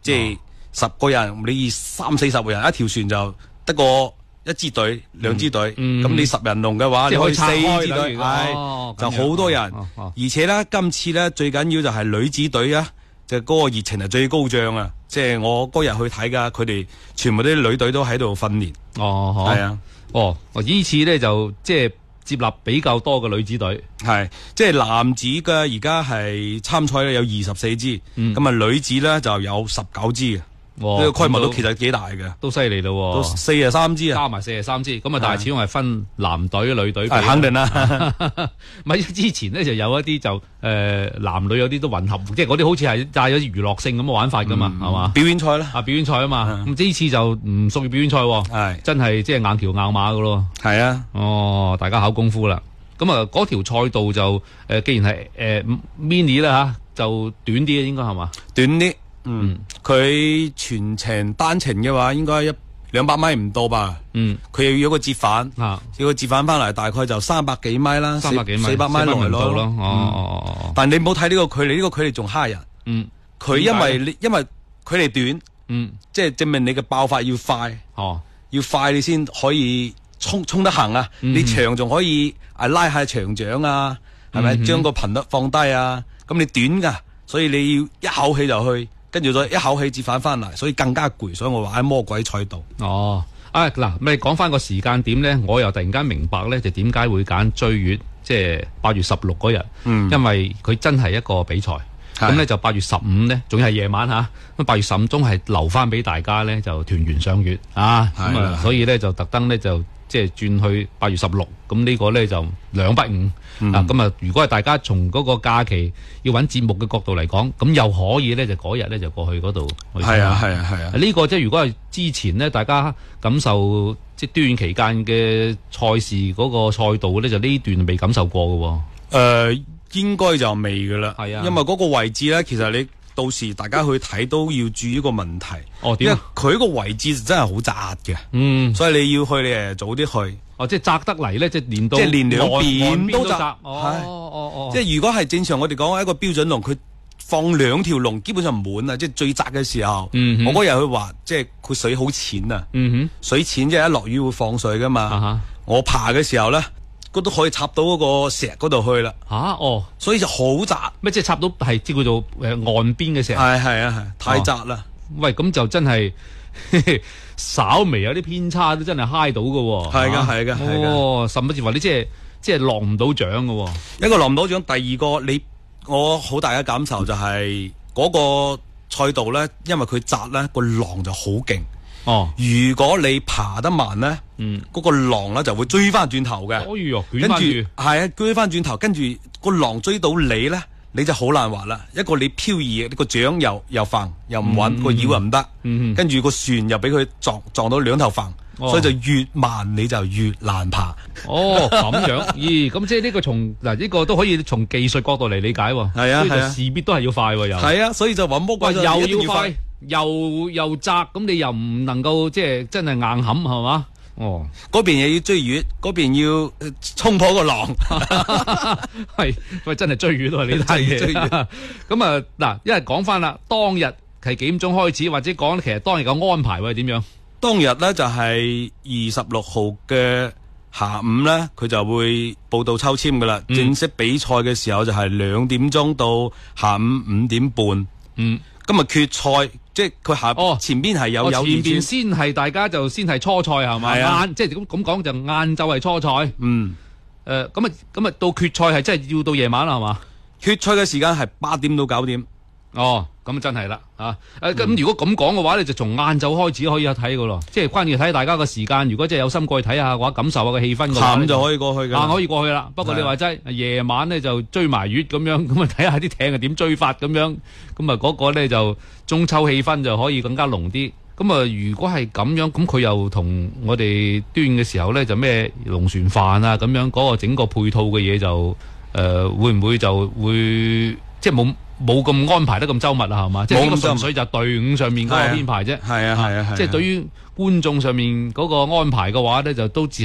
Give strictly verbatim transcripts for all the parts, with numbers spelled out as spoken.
即係十個人，你三四十個人一條船就得個一支隊、兩支隊，咁、嗯、你十人龍嘅話，你可以四支隊，係、哦、就好多人。哦哦、而且咧，今次咧最緊要就係女子隊啊，就嗰、是、個熱情係最高漲啊！即、就、係、是、我嗰日去睇噶，佢哋全部啲女隊都喺度訓練。哦，係啊， 哦，呢次咧就即係。接納比較多嘅女子隊， 係即係男子嘅而家係參賽咧有二十四支，咁、嗯、啊女子咧就有十九支嘅，呢個規模都其實幾大嘅， 都犀利咯， 都四十三支啊， 加埋四十三支，咁啊但係始終係分男隊女隊， 肯定啦。 咪之前咧就有一啲就誒、呃、男女有啲都混合，即係嗰啲好似係帶咗娛樂性咁嘅玩法噶嘛，係、嗯、嘛？ 表演賽啦， 啊表演賽啊嘛，咁呢次就唔屬於表演賽，係真係即係硬橋硬馬噶咯， 係啊， 哦大家考功夫啦，咁啊嗰條賽道就誒、呃、既然係誒、呃、mini 啦吓，就短啲嘅應該係嘛？ 短啲。嗯，佢全程單程嘅話，應該一兩百米唔到吧。嗯，佢又要有個折返，啊，要個折返翻嚟，大概就三百幾米啦， 三百幾米， 四百米來咯。 哦哦哦。 但你冇睇呢個距離，呢、這個距離仲蝦人。嗯，佢因為你因為距離短，嗯，即係證明你嘅爆發要快。哦，要快你先可以衝衝得行啊！嗯、你長仲可以啊拉下長掌啊，係咪？將、嗯、個頻率放低啊？咁你短噶，所以你要一口氣就去。跟住再一口氣折返翻嚟，所以更加攰，所以我話喺魔鬼賽道。 哦，啊嗱，咪講翻個時間點咧，我又突然間明白咧，就點解會揀追月，即係八月十六嗰日，嗯，因為佢真係一個比賽，咁咧就八月十五咧，仲係夜晚吓，咁八月十五鐘係留翻俾大家咧，就團圓賞月啊，咁啊，所以咧就特登咧就即係轉去八月十六，咁呢個咧就兩不誤。嗯、啊，咁啊，如果係大家從嗰個假期要揾節目嘅角度嚟講，咁又可以咧，就嗰日咧就過去嗰度。 係啊，係啊，係啊。呢、 這個即係如果係之前呢，大家感受即係端期間嘅賽事嗰個賽道咧，就呢段未感受過嘅。誒、 呃，應該就未噶啦。係啊，因為嗰個位置咧，其實你到時大家去睇都要注意一個問題。哦，點？因為佢個位置真係好窄嘅。嗯，所以你要去，你誒早啲去。 哦，即係窄得嚟咧，即係連到即係連兩邊都窄。 哦哦哦， 即係如果係正常，我哋講一個標準龍，佢放兩條龍基本上唔滿啊！即係最窄嘅時候，嗯、我嗰日去滑，即係佢水好淺啊。嗯哼，水淺即係一落雨會放水噶嘛。啊、我爬嘅時候咧，嗰都可以插到嗰個石嗰度去啦。吓、啊、哦，所以就好窄。咩即係插到係即叫做誒岸邊嘅石？ 係係啊係，太窄啦、 哦。喂，咁就真係。稍微有啲偏差都真係嗨到噶， 係噶係噶係噶， 哦，甚至乎你即係即係落唔到獎噶， 一個落唔到獎，第二個你我好大嘅感受就係嗰個賽道咧，因為佢窄咧，個浪就好勁。哦，如果你爬得慢咧，嗯，嗰個浪咧就會追翻轉頭嘅， 可以哦， 跟住係啊，追翻轉頭，跟住個浪追到你咧。你就好難滑啦，一個你漂移，個槳又又浮又唔穩，個腰又唔得，跟住個船又俾佢撞撞到兩頭浮，哦、所以就越慢你就越難爬。 哦，咁樣，咦？咁即係呢個從嗱呢個都可以從技術角度嚟理解喎。係啊，係啊，勢必都係要快喎，又係啊，所以就話魔鬼又要快，又又窄，咁你又唔能夠即係真係硬冚係嘛？哦， 嗰邊又要追月，嗰邊要衝破個浪， 係喂，真係追月咯，你睇嘢。咁啊嗱，因為講翻啦，當日係幾點鐘開始，或者講其實當日嘅安排會係點樣？ 當日咧就係二十六號嘅下午咧，佢就會報到抽籤噶啦。嗯、正式比賽嘅時候就係兩點鐘到下午五點半。嗯，今日決賽。即係佢下哦，前邊係有、哦、有前邊先係大家就先係初賽係嘛？晏、啊、即係咁咁講就晏晝係初賽。嗯，誒咁啊咁啊到決賽係真係要到夜晚啦係嘛？ 決賽嘅時間係八點到九點。 哦，咁真係啦嚇。誒、啊、咁、嗯、如果咁講嘅話，你就從晏晝開始可以去睇噶咯。即係關鍵睇大家嘅時間。如果真係有心過去睇下嘅話，感受下個氣氛嘅話， 下午就可以過去㗎。 啊，可以過去啦。不過你話齋夜晚咧就追埋月咁樣，咁啊睇下啲艇係點追法咁樣。咁啊嗰個咧就中秋氣氛就可以更加濃啲。咁啊如果係咁樣，咁佢又同我哋端嘅時候咧就咩龍船飯啊咁樣嗰、嗰個整個配套嘅嘢就誒、呃、會唔會就會即係冇？冇咁安排得咁周密啦，係嘛？即係呢個純粹就隊伍上面嗰個編排啫。 係啊係啊係。 即係對於觀眾上面嗰個安排嘅話咧，就都只係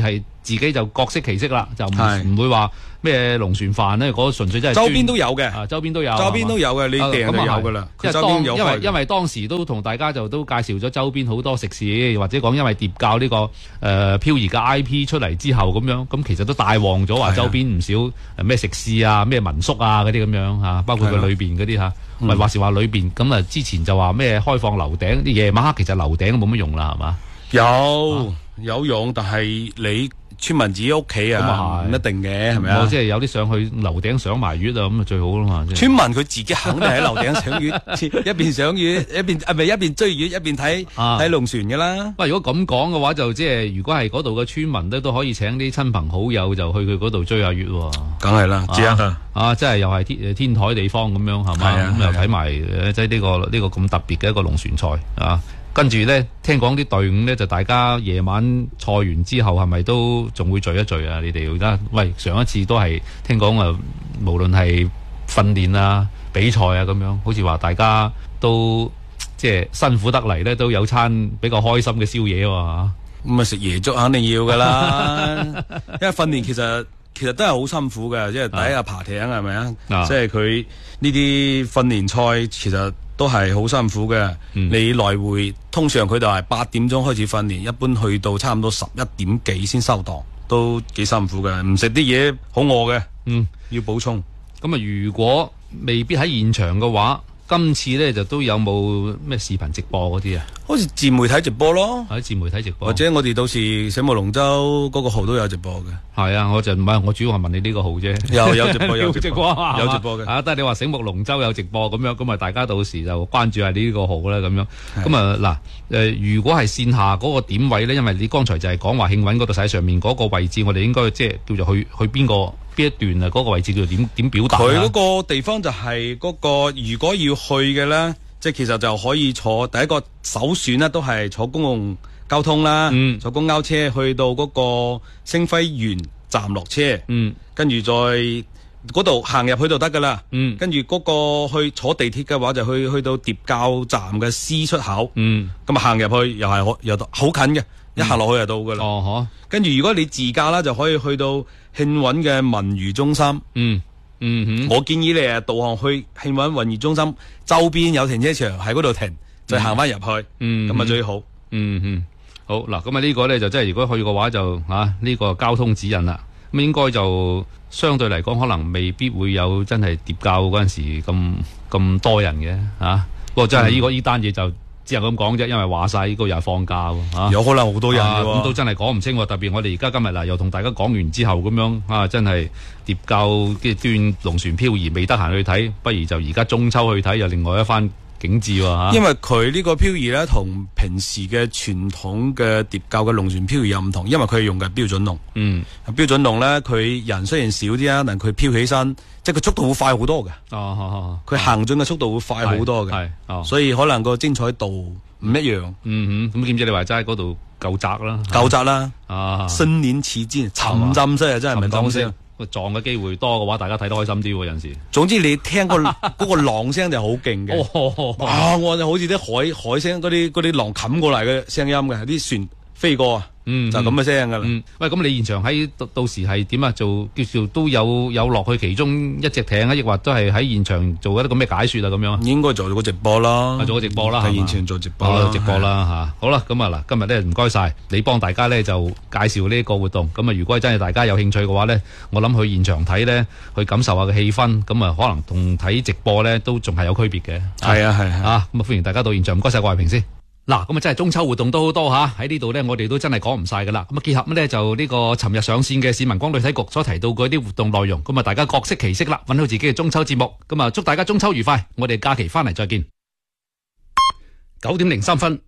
自己就各色其色啦，就唔唔會話咩龍船飯咧，嗰、那個、純粹真係周邊都有嘅、 啊，周邊都有， 周邊都有嘅，你訂就有噶啦。 因為當因為因為當時都同大家就都介紹咗周邊好多食肆，或者講因為疊教呢、這個誒、呃、漂移嘅 I P 出嚟之後咁樣，咁其實都帶旺咗話周邊唔少咩食肆啊、咩民宿啊嗰啲咁樣嚇，包括佢裏邊嗰啲嚇，咪話時話裏邊咁啊。之前就話咩開放樓頂，啲夜晚黑其實樓頂都冇乜用啦，係嘛？ 有、啊、有用，但係你村民自己屋企啊，唔一定嘅，係咪啊？ 即係有啲上去樓頂賞埋月啊，咁啊最好啦嘛。 村民佢自己肯定喺樓頂賞月，一邊賞月一邊啊，咪一邊追月一邊睇睇龍船噶啦。 喂，如果咁講嘅話，就即係如果係嗰度嘅村民咧，都可以請啲親朋好友就去佢嗰度追下月。 梗係啦，知啊， 啊，即係又係天天台地方咁樣係嘛，咁又睇埋即係呢個呢、這個咁特別嘅一個龍船賽啊。跟住咧，聽講啲隊伍咧就大家夜晚賽完之後，係咪都仲會聚一聚啊？你哋而家喂上一次都係聽講啊，無論係訓練啊、比賽啊咁樣，好似話大家都即係辛苦得嚟咧，都有餐比較開心嘅宵夜喎。 咁啊食椰粥肯定要噶啦，因為訓練其實其實都係好辛苦嘅，即係第一日爬艇係咪啊？即係佢呢啲訓練賽其實都係好辛苦嘅、嗯。你來回通常佢就係八點鐘開始訓練，一般去到差唔多十一點幾先收檔，都幾辛苦嘅。唔食啲嘢好餓嘅，嗯，要補充。 咁啊，如果未必喺現場嘅話，今次咧就都有冇咩視頻直播嗰啲啊？ 好似自媒體直播咯， 喺自媒體直播， 或者我哋到時醒目龍舟嗰個號都有直播嘅。 係啊，我就唔係，我主要係問你呢個號啫。 有有直播有直播有直播嘅。啊，但係你話醒目龍舟有直播咁樣，咁啊大家到時就關注下呢個號啦咁樣。咁啊嗱，誒如果係線下嗰個點位咧，因為你剛才就係講話慶韻嗰度喺上面嗰個位置，我哋應該即係叫做去去邊個邊一段啊？嗰、嗰個位置叫做點點表達？ 佢嗰個地方就係嗰、嗰個，如果要去嘅咧。即係其實就可以坐第一個首選咧，都係坐公共交通啦，嗯、坐公交車去到嗰個星輝園站落車，嗯、跟住再嗰度行入去就得噶啦。跟住嗰個去坐地鐵嘅話，就去去到疊滘站嘅 C 出口，咁啊行入去又係好又好近嘅，一行落去就到噶啦。哦，跟住如果你自駕啦，就可以去到慶韻嘅文娛中心。嗯嗯哼，我建議你誒導航去慶韻文娛中心周邊有停車場，喺嗰度停，再行翻入去，嗯，咁啊最好。嗯哼，好嗱，咁啊呢個咧就即係如果去嘅話就吓呢、啊這個交通指引啦，咁應該就相對嚟講可能未必會有真係疊滘嗰陣時咁咁多人嘅吓、啊，不過真係呢個呢單嘢就。只係咁講啫，因為話晒呢個又係放假喎、啊， 有可能好多人嘅喎， 咁、啊、都真係講唔清喎。特別我哋而家今日嗱，又同大家講完之後咁樣啊，真係疊滘嘅段龍船漂移未得閒去睇，不如就而家中秋去睇，又另外一番景緻喎嚇。 因為佢呢個漂移咧，同平時嘅傳統嘅疊滘嘅龍船漂移又唔同，因為佢係用嘅標準龍。嗯，標準龍咧，佢人雖然少啲啊，但佢漂起身。即係佢速度會快好多嘅，哦，佢行進嘅速度會快好多嘅，係，哦，所以可能個精彩度唔一樣。嗯哼，咁點知你話齋嗰度夠窄啦， 夠窄啦，啊，身臨其境，沉浸式啊，真係唔係講聲。 撞嘅機會多嘅話，大家睇得開心啲喎，有陣時。 總之你聽個嗰個浪聲就好勁嘅，哇！我就好似啲海海聲，嗰啲嗰啲浪冚過嚟嘅聲音嘅，啲船飛過啊。嗯，就咁嘅聲噶啦。嗯， 喂，咁你現場喺到到時係點啊？做叫做都有有落去其中一隻艇啊，抑或都係喺現場做一個咩解說啊？咁樣應該做個直播啦， 做個直播啦， 喺現場做直播啦，直播啦吓。好啦，咁啊嗱，今日咧唔該晒你幫大家咧就介紹呢個活動。咁啊，如果真係大家有興趣嘅話咧，我諗去現場睇咧，去感受下個氣氛，咁啊可能同睇直播咧都仲係有區別嘅。 係啊係啊， 啊咁啊歡迎大家到現場。唔該晒郭慧平先。嗱，咁啊真係中秋活動都好多吓，喺呢度呢，我哋都真係講唔晒噶啦。咁啊結合呢，就呢個尋日上線嘅市民光旅體局所提到嗰啲活動內容，咁啊大家各色其色啦，揾到自己嘅中秋節目。咁啊祝大家中秋愉快，我哋假期翻嚟再見。九點零三分，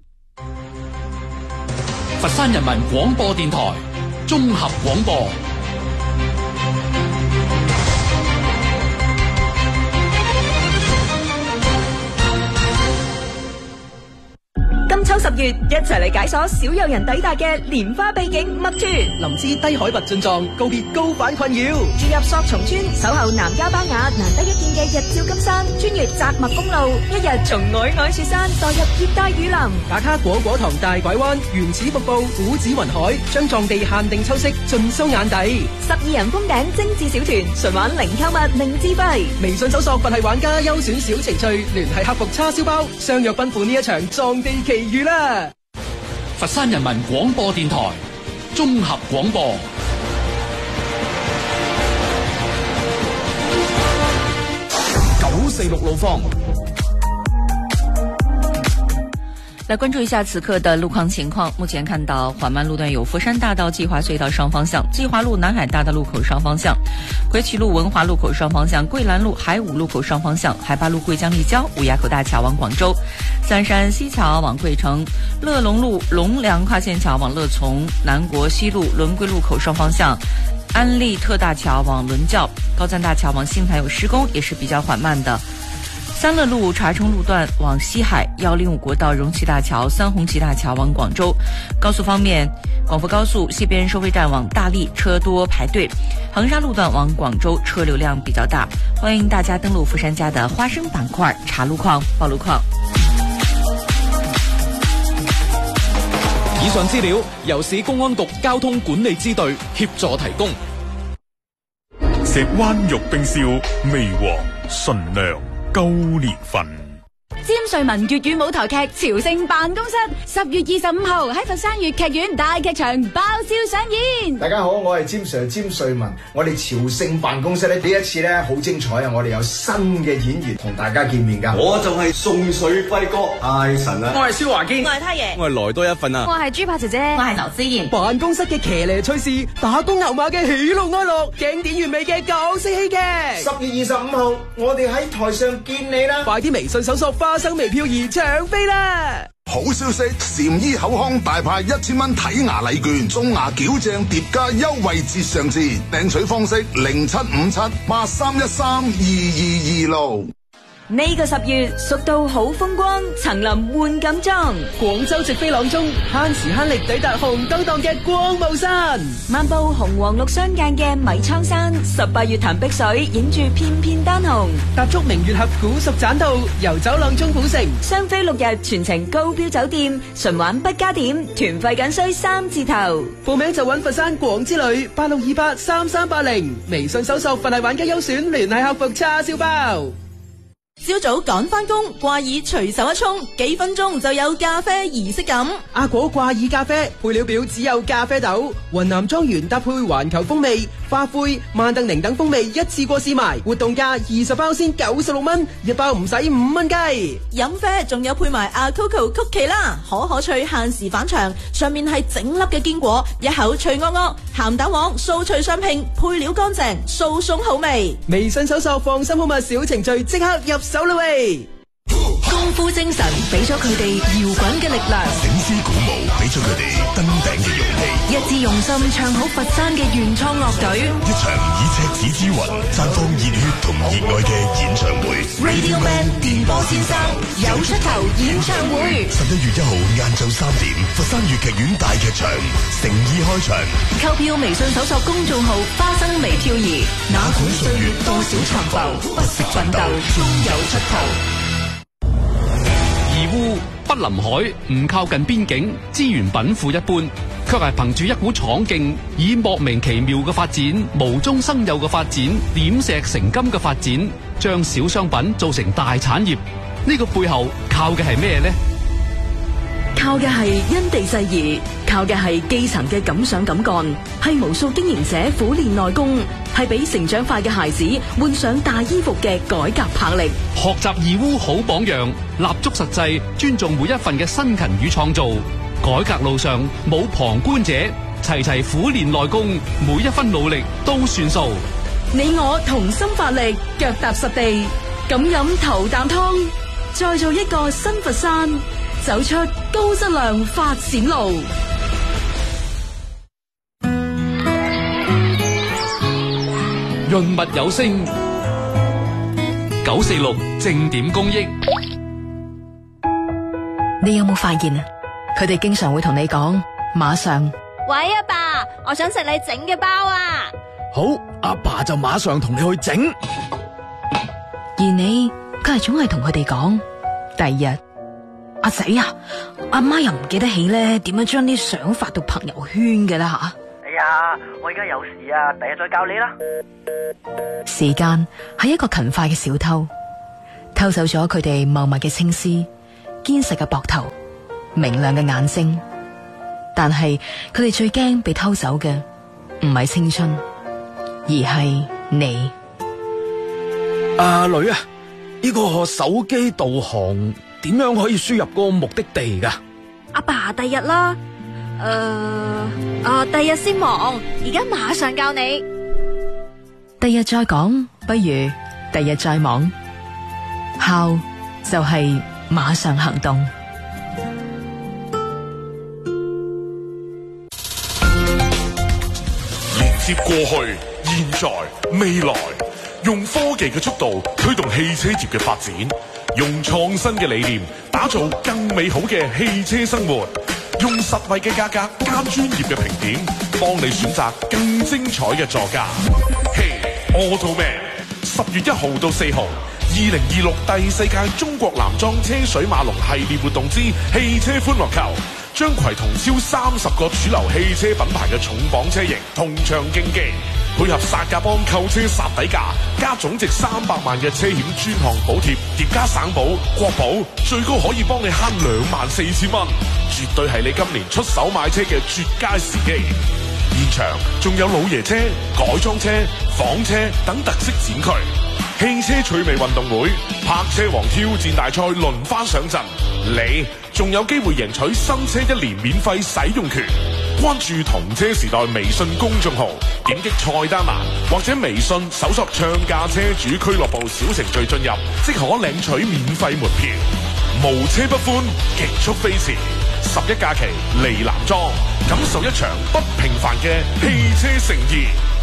佛山人民廣播電台綜合廣播。 今秋十月，一齊嚟解鎖少有人抵達嘅蓮花秘境墨脱。 林芝低海拔進藏，告別高反困擾。 住入索松村，守候南迦巴雅難得一見嘅日照金山，穿越扎麥公路，一日從皚皚雪山墮入熱帶雨林。 打卡果果塘大拐彎，原始瀑布，古紫雲海，將藏地限定秋色盡收眼底。 十二人封頂精緻小團，純玩零購物零資費。 微信搜索佛系玩家優選小程序，聯繫客服叉燒包，相約奔赴呢一場藏地奇遇啦！ 佛山人民廣播電台綜合廣播。九四六路況。 来关注一下此刻的路况情况。目前看到缓慢路段有佛山大道计华隧道双方向、计华路南海大道路口双方向、魁渠路文华路口双方向、桂兰路海五路口双方向、海八路桂江立交、五垭口大桥往广州、三山西桥往桂城、乐龙路龙梁跨线桥往乐从、南国西路轮归路口双方向、安利特大桥往伦教、高赞大桥往新台有施工，也是比较缓慢的。三乐路查冲路段往西海，幺零五国道荣旗大桥、三红旗大桥往广州。高速方面，广佛高速西边收费站往大荔车多排队，横沙路段往广州车流量比较大。欢迎大家登录富山家的花生板块查路况、报路况。 以上資料由市公安局交通管理支隊協助提供。 石灣玉冰燒，味和純良。高年份， 詹瑞文粵語舞台劇《朝聖辦公室》十月二十五號喺佛山粵劇院大劇場爆笑上演。 大家好，我係詹 Sir 詹瑞文。我哋朝聖辦公室咧呢一次咧好精彩啊！我哋有新嘅演員同大家見面噶。 我就係宋水輝哥，太神啦！ 我係蕭華堅， 我係太爺， 我係來多一份啊！ 我係豬扒姐姐， 我係劉思妍。 辦公室嘅騎呢趣事，打工牛馬嘅喜怒哀樂，經典完美嘅港式戲劇。 十月二十五號，我哋喺台上見你啦！ 快啲微信搜索花生微漂兒搶飛啦！ 好消息，禪醫口腔大派一千蚊睇牙禮券，中牙矯正疊加優惠折上至，領取方式零七五七八三一三二二二六。 呢個十月，蜀道好風光，層林換錦裝， 廣州直飛朗中，慳時慳力抵達紅燈檔嘅光霧山， 漫步紅黃綠相間嘅米倉山，十八月潭碧水，影住片片丹紅， 踏足明月峽古蜀棧道，遊走朗中古城， 雙飛六日全程高標酒店，純玩不加點，團費僅需三字頭。 報名就揾佛山廣之旅八六二八三三八零，微信搜索佛系玩家優選，聯繫客服叉燒包。 朝早趕翻工，掛耳隨手一沖，幾分鐘就有咖啡儀式感。 阿果掛耳咖啡配料表只有咖啡豆、雲南莊園搭配環球風味、花灰、曼特寧等風味一次過試埋，活動價二十包先九十六蚊，一包唔使五蚊雞。 飲啡仲有配埋阿 Coco 曲奇啦，可可脆限時返場，上面係整粒嘅堅果，一口脆噏噏，鹹蛋黃酥脆相拼，配料乾淨，酥鬆好味。 微信搜索放心好物小程序，即刻入手啦喂！ 功夫精神俾咗佢哋搖滾嘅力量， 醒獅鼓舞俾咗佢哋登頂嘅勇氣， 一致用心唱好佛山嘅原創樂隊， 一場以赤子之魂綻放熱血同熱愛嘅演唱會。 Radio Man 電波先生有出頭演唱會， 十一月一號晏晝三點，佛山粵劇院大劇場誠意開場。 購票微信搜索公眾號花生微漂兒，哪管歲月多少殘浮，不息奮鬥終有出頭。 義烏不臨海，唔靠近邊境，資源稟賦一般，卻係憑住一股闖勁，以莫名其妙嘅發展、無中生有嘅發展、點石成金嘅發展，將小商品做成大產業。呢個背後靠嘅係咩呢？ 靠嘅係因地制宜，靠嘅係基層嘅敢想敢幹，係無數經營者苦練內功，係俾成長快嘅孩子換上大衣服嘅改革魄力。 學習義烏好榜樣，立足實際，尊重每一份嘅辛勤與創造。改革路上冇旁觀者，齊齊苦練內功，每一分努力都算數。 你我同心發力，腳踏實地，敢飲頭啖湯，再做一個新佛山，走出高質量發展路。 潤物有聲， 九四六正點公益。 你有冇發現啊？ 佢哋經常會同你講馬上。 喂，阿爸，我想食你整嘅包啊！ 好，阿爸就馬上同你去整。 而你佢係總係同佢哋講第二日。阿仔啊，阿媽又唔記得起咧點樣將啲相發到朋友圈嘅啦吓。 哎呀，我而家有事啊，第日再教你啦。 時間係一個勤快嘅小偷，偷走咗佢哋茂密嘅青絲、堅實嘅膊頭、明亮嘅眼睛。但係佢哋最驚被偷走嘅唔係青春，而係你。 阿女啊，呢個手機導航點樣可以輸入個目的地噶？ 阿爸，第日啦。誒、呃，啊，第日先忙，而家馬上教你。 第日再講，不如第日再忙。孝就係馬上行動。 連接過去、現在、未來，用科技嘅速度推動汽車業嘅發展，用創新嘅理念打造更美好嘅汽車生活。用實惠嘅價格加專業嘅評點，幫你選擇更精彩嘅座駕。Hey Automan， 十月一號到四號，二零二六第四屆中國男裝車水馬龍系列活動之汽車歡樂球，將攜同超三十個主流汽車品牌嘅重磅車型同場競技，配合薩價幫購車殺底價，加總值三百萬嘅車險專項補貼，疊加省保、國保，最高可以幫你慳兩萬四千蚊，絕對係你今年出手買車嘅絕佳時機。現場仲有老爺車、改裝車、房車等特色展區，汽車趣味運動會、泊車王挑戰大賽輪番上陣，你仲有機會贏取新車一年免費使用權。關注同車時代微信公眾號，點擊菜單欄或者微信搜索唱價車主俱樂部小程序進入，即可領取免費門票。無車不歡，極速飛馳。十一假期嚟南莊，感受一場不平凡嘅汽車盛宴。